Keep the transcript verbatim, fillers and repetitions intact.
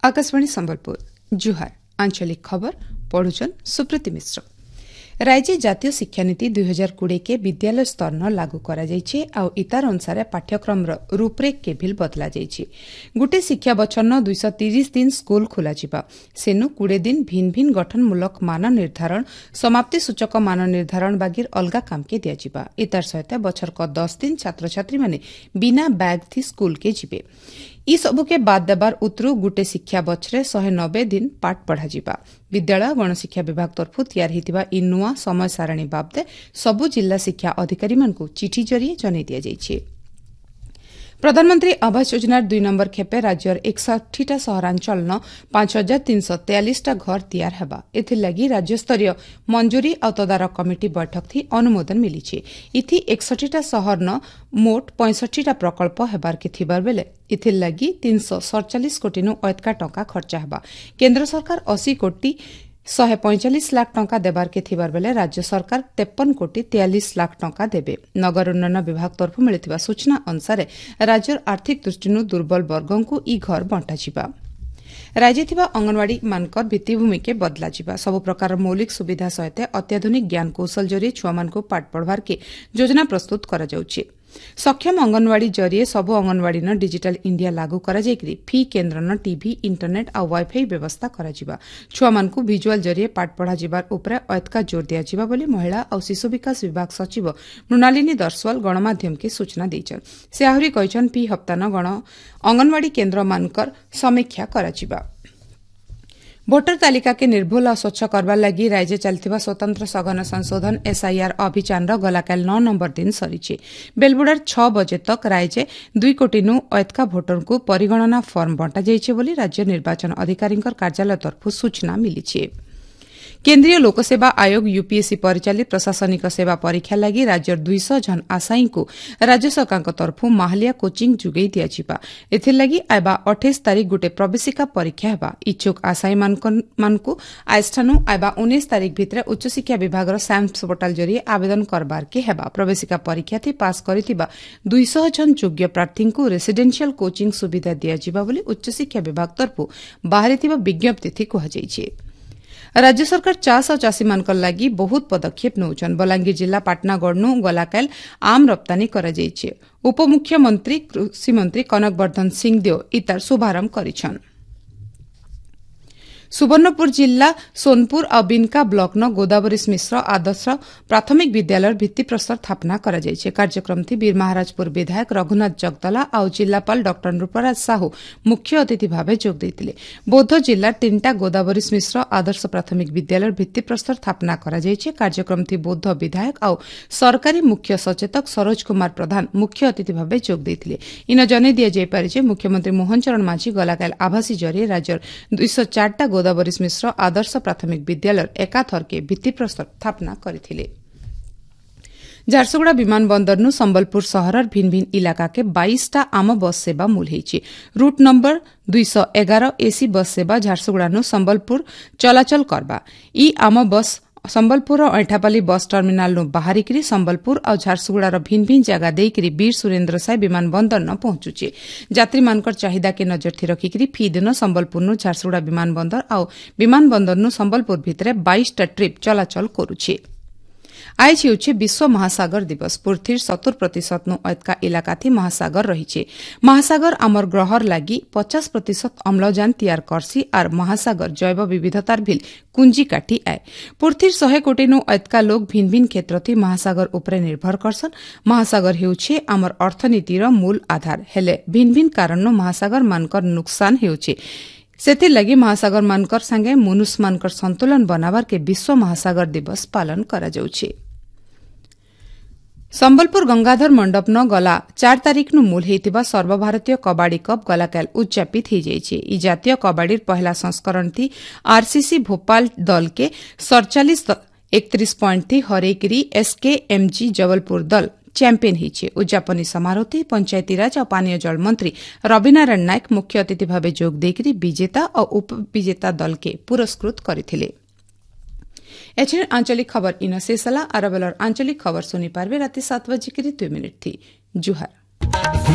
आकाशवाणी संबलपुर जुहार आंचलिक खबर पढ़ुचन सुप्रीति मिश्र। राज्य जातीय शिक्षानीति दुई हजार कोड़े के विद्यालय स्तर न लागू करा जाइछे आउ इतार अनुसार पाठ्यक्रम रूपरेख के भी बदला जाइछे। गुटे शिक्षा बछर दुई सौ तीस दिन स्कूल खोला जिबा सेनु कोड़े दिन भिन्न भिन्न गठनमूलक मान निर्धारण समाप्ति सूचक मान निर्धारण बागिर अलगा काम के दिया जिबा। इतार सहित बछर क दस दिन छात्र छात्री माने बिना बैग थी स्कूल के जिबे। इ सबु के बाद देबार उतरु गुटे शिक्षा बछरे शहे नबे दिन पाठ पढ़ा जिबा। विद्यालय गणशिक्षा विभाग तरफु तैयार हितिबा इ नुआ समय सारणी बाबदे सबु जिला शिक्षा अधिकारी मानकु चिठी जरिए जनै दिया जाइछे। प्रधानमंत्री आवास योजनार दुई नंबर खेपे राज्यर एकसठी टा सहरांचल न पांच हजार तीन सौ तेयालीस टा घर तैयार हेबा। एथिलागि राज्यस्तरीय मंजूरी और तदारक कमिटी बैठक थी अनुमोदन मिली। इथि एकसठी टा सहर न मोट पैंसठी टा प्रकल्प हेबार के थिबार बेले इथिलागि तीन सौ सड़चालीस कोटी नु अयतका टंका खर्चा हेबा। केन्द्र सरकार अस्सी कोटी शहे पैंचालीस लाख टंका देबार के थिबार बेले राज्य सरकार तेपन कोटी तेयालीस लाख टंका देबे। नगर उन्नयन विभाग तरफु मिलिथिबा सूचना अनुसार राज्यर आर्थिक दृष्टिनु दुर्बल वर्गंकु इ घर बंटा जिबा। राज्य थिबा अंगनवाड़ी मानकर भित्तिभूमि के बदला जिबा। सब प्रकार मौलिक सुविधा सहित अत्याधुनिक ज्ञान कौशल जरिए छुआ मानकु पाठ पढ़वार के योजना प्रस्तुत करा जाउछि। सक्षम अंगनवाड़ी जरिए सब अंगनवाड़ी न डिजिटल इंडिया लागू करा जायकरी फी केन्द्र न टीवी इंटरनेट और वाईफाई व्यवस्था करा जिबा। छुआ मानकु विजुअल जरिए पाठ पढ़ा जिबार उपरे अयतका जोर दिया जिबा बोली महिला और शिशु विकास विभाग सचिव मृणालिनी दर्शवाल गणमाध्यम के सूचना दैछन। से आहुरी कहिछन फी हप्ता न गण अंगनवाड़ी केन्द्र मानकर समीक्षा करा जिबा। भोटर तालिका के निर्भुल और स्वच्छ करबार लगी राज्य चलथिबा स्वतंत्र सघन संशोधन एसआईआर अभियान गलाकाल नौ नंबर दिन सरीचे। बेलबुड़ार छ बजे तक राज्य दुई कोटी नु अयतका भोटर को परिगणना फर्म बंटा जाइछे बोली राज्य निर्वाचन अधिकारी कार्यालय तरफु सूचना मिली। केन्द्रीय लोकसेवा आयोग यूपीएससी परिचालित प्रशासनिक सेवा परीक्षा लगी राज्यर दुई सौ जन आशायी को राज्य सरकार तरफु माहलिया कोचिंग जुगई दिया जिबा। एथिलागि आइबा अठाईस तारीख गुटे प्रवेशिका परीक्षा हेबा। इच्छुक आशायी मानकु आइस्थानु आइबा उन्नीस तारीख भितरे उच्च शिक्षा विभाग सैम्स पोर्टाल जरिए आवेदन करबार के हेबा। प्रवेशिका परीक्षा थी पास करिथिबा दुई सौ जन योग्य प्रार्थी को रेसिडेंशियल कोचिंग सुविधा दिया जिबा बोली उच्च शिक्षा विभाग तरफु बाहरिथिबा विज्ञप्ति थी कहा जाइछे। राज्य सरकार चाष और चाषी मानकर लगी बहुत पदक्षेप नौछन। बलांगीर जिला पाटनागढ़ नु गलाकाल आम रप्तानी करा जाइछे। उपमुख्यमंत्री कृषि मंत्री कनक वर्धन सिंहदेव इतार शुभारंभ करिछन। सुवर्णपुर जिला सोनपुर और बिनका ब्लॉक न गोदावरी मिश्र आदर्श प्राथमिक विद्यालय भित्तिप्रस्तर स्थापना करा जाइछे। कार्यक्रम थी वीर महाराजपुर विधायक रघुनाथ जगदला और जिलापाल डॉक्टर नृपराज साहू मुख्य अतिथि भाव जोग देथिले। बौद्ध जिला तीनटा गोदावरी मिश्र आदर्श प्राथमिक विद्यालय भित्तिप्रस्तर स्थापना करा जाइछे। कार्यक्रम थी बौद्ध विधायक और सरकारी मुख्य सचेतक सरोज कुमार प्रधान मुख्य अतिथि भाव जोग देथिले। इन जनै दिया जाय पारे जे मुख्यमंत्री मोहन चरण मांझी गलाकाल आभासी जरिए राज्यर दुई सौ चार गोदावरी मिश्र आदर्श प्राथमिक विद्यालय एकाथर के भित्तिप्रस्तर स्थापना करथिले। झारसुगुड़ा विमानबंदर नु संबलपुर सहरर भिन्न भिन्न इलाका के बाईस टा आम बस सेवा मूल होईछि। रूट नंबर दुई सौ एगार एसी बस सेवा झारसुगुड़ा नु संबलपुर चलाचल करबा। इ आम बस संबलपुर और ऐठापाली बस टर्मिनाल नु बाहरिकरी संबलपुर और झारसुगुड़ार भिन्न भिन्न जगह देकरी वीर सुरेन्द्र साय विमानबंदर न पहुंचुचे। यात्री मानकर चाहिदा के नजर थी रखिकरी फी दिन संबलपुर नु झारसुगुड़ा विमानबंदर और विमानबंदर नु संबलपुर भितरे बाईस टा ट्रिप चलाचल करुछे। आज हेउछे विश्व महासागर दिवस। पृथ्वीर सत्तर प्रतिशत नु अयतका इलाका थी महासागर रहिछे। महासागर आमर ग्रहर लागी पचास प्रतिशत अम्लजान तैयार करसी और महासागर जैव विविधतार भिल कुंजी काठी आए। पृथ्वीर शहे कोटी नु अयतका लोग भिन्न भिन्न क्षेत्र थी महासागर उपरे निर्भर करसन। महासागर हेउछे आमर अर्थनीतिर मूल आधार हेले भिन्न भिन्न कारण नु महासागर मानकर नुकसान हेउछे। सेति लगी महासागर मानकर संगे मनुष्य मानकर संतुलन बनावार के विश्व महासागर दिवस पालन करा जाउछे। संबलपुर गंगाधर मंडप न गला चार तारीख नु मूल हेतिबा सर्वभारतीय कबाड़ी कप गलाकाल उद्यापित हो जाइछे। इ जातीय कबाड़ीर पहला संस्करण थी आरसीसी भोपाल दल के सड़चालीस एकतीस पॉइंट थी हरेकरी एसकेएमजी जबलपुर दल चैंपियन होइछे। उद्यापनी समारोह थी पंचायती राज और पानीय जल मंत्री रविनारायण नायक मुख्य अतिथि भाव जोग देकरी विजेता और उपविजेता दल के पुरस्कृत करथिले। एचएन आंचलिक खबर इन शेषला आरबेलर आंचलिक खबर सुनी पारबे राति सात बजे दुई मिनिट थी। जुहार।